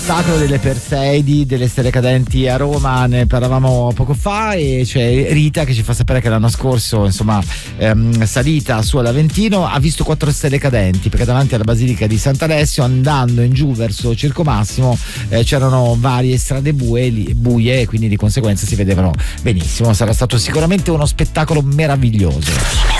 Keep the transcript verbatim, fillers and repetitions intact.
Sacro delle Perseidi, delle stelle cadenti a Roma, ne parlavamo poco fa, e c'è Rita che ci fa sapere che l'anno scorso, insomma, ehm, salita su all'Aventino, ha visto quattro stelle cadenti, perché davanti alla Basilica di Sant'Alessio, andando in giù verso Circo Massimo, eh, c'erano varie strade buie, buie e quindi di conseguenza si vedevano benissimo. Sarà stato sicuramente uno spettacolo meraviglioso.